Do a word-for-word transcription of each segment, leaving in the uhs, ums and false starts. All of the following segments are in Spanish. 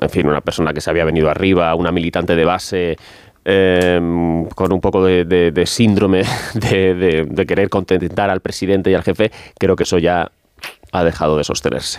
en fin, una persona que se había venido arriba, una militante de base, eh, con un poco de, de, de síndrome de, de, de querer contentar al presidente y al jefe, creo que eso ya ha dejado de sostenerse.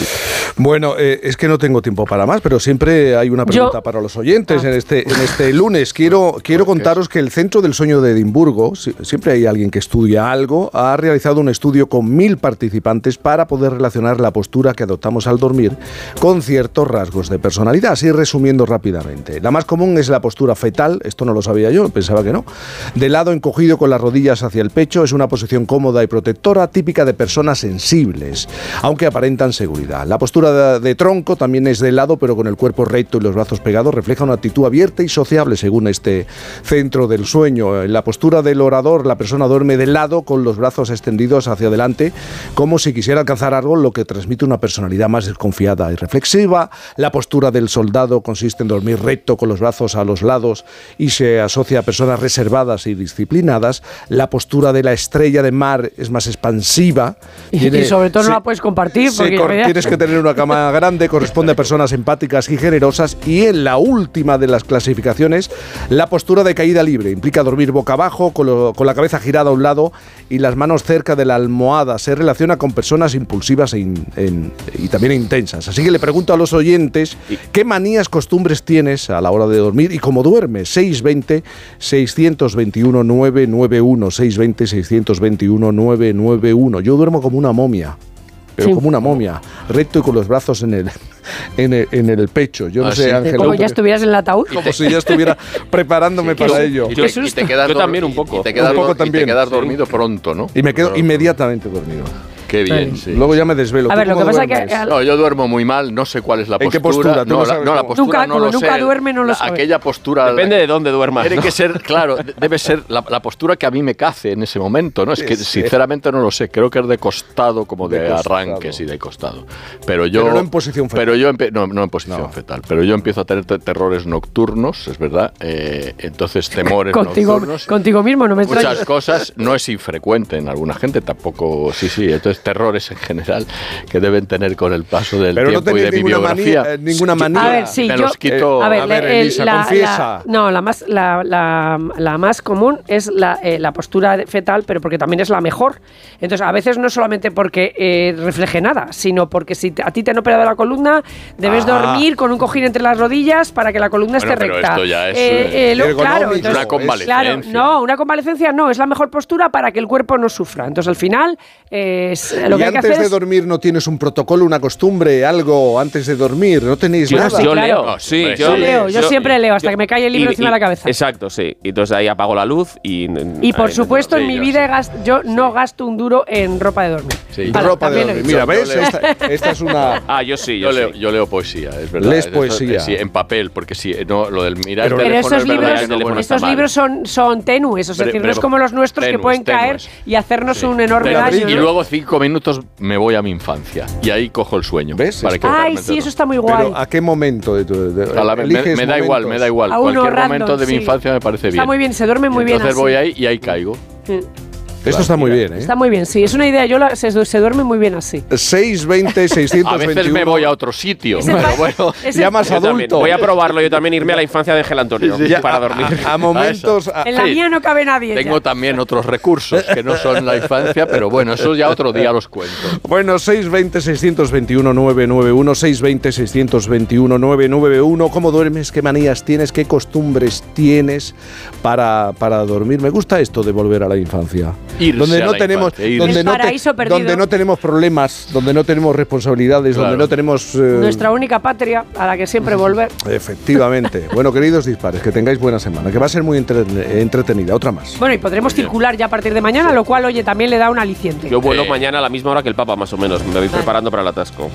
Bueno, eh, es que no tengo tiempo para más, pero siempre hay una pregunta Yo... para los oyentes ah. en este en este lunes. Quiero quiero contaros que el Centro del Sueño de Edimburgo, siempre hay alguien que estudia algo, ha realizado un estudio con mil participantes para poder relacionar la postura que adoptamos al dormir con ciertos rasgos de personalidad. Así resumiendo rápidamente. La más común es la postura fetal, esto no lo sabía yo, pensaba que no. De lado encogido con las rodillas hacia el pecho, es una posición cómoda y protectora, típica de personas sensibles, aunque aparentan seguridad. La postura de, de tronco también es de lado, pero con el cuerpo recto y los brazos pegados, refleja una actitud abierta y sociable, según este Centro del Sueño. En la postura del orador, la persona duerme de lado, con los brazos extendidos hacia adelante, como si quisiera alcanzar algo, lo que transmite una personalidad más desconfiada y reflexiva. La postura del soldado consiste en dormir recto, con los brazos a los lados, y se asocia a personas reservadas y disciplinadas. La postura de la estrella de mar es más expansiva. Y, Tiene, y sobre todo se, no la puedes compartir. Porque cor- tienes que tener una cama grande, corresponde a personas empáticas y generosas. Y en la última de las clasificaciones, la postura de caída libre implica dormir boca abajo, con, lo, con la cabeza girada a un lado y las manos cerca de la almohada. Se relaciona con personas impulsivas e in, en, y también intensas. Así que le pregunto a los oyentes, ¿qué manías, costumbres tienes a la hora de dormir y cómo duermes? seis veinte, seiscientos veintiuno, novecientos noventa y uno, seiscientos veinte, seiscientos veintiuno, novecientos noventa y uno. Yo duermo como una momia. Pero sí. como una momia, recto y con los brazos en el, en el, en el pecho. Yo no ¿Ah, sé, sí? Ángel. Como ya estuvieras en el ataúd. Como si ya estuviera preparándome sí, para ello. Y te, y te quedas Yo también un poco. Y te quedas, un poco do- también. Y te quedas Sí. dormido pronto, ¿no? Y me quedo Pronto. inmediatamente dormido. Qué bien, sí. Luego ya me desvelo. A ver, lo que pasa es que... No, yo duermo muy mal, no sé cuál es la ¿En postura. qué postura? ¿Tú No, no la, sabes no, la cómo? postura Nunca, no como lo nunca sé. duerme, no lo La- sabe. Aquella postura... Depende de dónde duermas, Tiene ¿no? que ser, claro, debe ser la, la postura que a mí me cace en ese momento, ¿no? Es que Sí. sinceramente no lo sé, creo que es de costado, como de, De costado. arranque, sí, de costado. Pero yo... Pero no en posición fetal. Pero yo empe- no, no en posición No. fetal, pero yo empiezo a tener te- terrores nocturnos, es verdad, eh, entonces temores Contigo, nocturnos. contigo mismo, no me extraña. Muchas cosas, no es infrecuente en alguna gente, tampoco, sí, sí, entonces terrores en general que deben tener con el paso del Pero no tiempo y de tenéis mi ninguna biografía. manía, eh, ninguna manía. A ver, sí, me yo- los quito. A ver, A ver, el- Elisa, la, confiesa. la- no, la más, la, la, la más común es la, eh, la postura fetal, pero porque también es la mejor. Entonces, a veces no solamente porque eh, refleje nada, sino porque si te- a ti te han operado la columna, debes Ah. dormir con un cojín entre las rodillas para que la columna Bueno, esté pero recta. esto ya es, Eh, eh, lo- ergonómico. claro, Es entonces- una convalecencia. Claro, no, una convalecencia no, es la mejor postura para que el cuerpo no sufra. Entonces, al final, eh, es, lo y que hay que antes hacer de es... dormir no tienes un protocolo, una costumbre, algo antes de dormir, no tenéis Yo, nada. yo claro. leo, No, sí, hombre, yo, Yo leo, yo siempre leo hasta que me cae el libro y- encima y- de la cabeza. Exacto, sí. Y entonces ahí apago la luz y... Y por ahí, supuesto, sí, en mi yo vida sí. gas- yo no gasto un duro en ropa de dormir. Sí. Ala, Ropa de también lo he dormir. dicho. Mira, Yo ¿ves? leo. Esta, esta es una... Ah, yo sí, yo, Yo leo, sí. yo leo poesía, es verdad. Lees Eso- poesía. Sí, en papel, porque sí, no, lo del mirar Pero- el Pero teléfono esos es verdad, libros, el teléfono está estos mal. libros son, son tenues, es Bre- decir, no es bre- como los nuestros que tenues, pueden caer tenues. y hacernos Sí. un enorme Tenues. daño. Y ¿no? luego cinco minutos me voy a mi infancia y ahí cojo el sueño. ¿Ves? Para Esto- quitarme Ay, de sí, todo. eso está muy guay. Pero ¿a qué momento de tu... de- A la- me, eliges me da igual, momentos? me da igual. A uno Cualquier random, momento de mi sí. infancia me parece bien. Está muy bien, se duerme muy Y bien entonces así. voy ahí y ahí caigo. Sí. Esto está muy bien, ¿eh? Está muy bien, sí, es una idea, yo la- se, se duerme muy bien así. seis veinte, seiscientos A veintiuno. veces me voy a otro sitio, Ese pero pa- bueno. ese- Ya más Yo también. adulto. Voy a probarlo yo también, irme a la infancia de Ángel Antonio Ya, para a- dormir. A, a momentos... a- En la Sí. mía no cabe nadie. ya. Tengo también otros recursos que no son la infancia, pero bueno, eso ya otro día los cuento. Bueno, seis veinte, seiscientos veintiuno, novecientos noventa y uno, seis veinte, seiscientos veintiuno, novecientos noventa y uno. ¿Cómo duermes? ¿Qué manías tienes? ¿Qué costumbres tienes para, para dormir? Me gusta esto de volver a la infancia. Irse donde a no la tenemos, infancia, irse. donde El no te- paraíso perdido. donde no tenemos problemas, donde no tenemos responsabilidades, Claro. donde no tenemos... eh, Nuestra única patria a la que siempre volver. Efectivamente. Bueno, queridos dispares, que tengáis buena semana, que va a ser muy entre- entretenida. Otra más. Bueno, y podremos Muy bien. circular ya a partir de mañana, lo cual, oye, también le da un aliciente. Yo vuelo Eh. mañana a la misma hora que el Papa, más o menos. Me voy preparando para el atasco.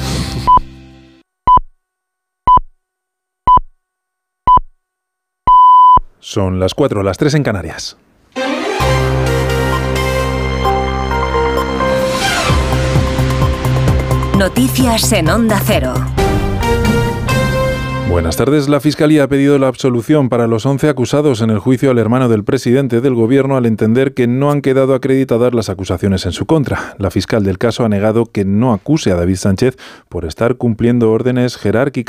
Son las cuatro, las tres en Canarias. Noticias en Onda Cero. Buenas tardes. La Fiscalía ha pedido la absolución para los once acusados en el juicio al hermano del presidente del Gobierno al entender que no han quedado acreditadas las acusaciones en su contra. La fiscal del caso ha negado que no acuse a David Sánchez por estar cumpliendo órdenes jerárquicas.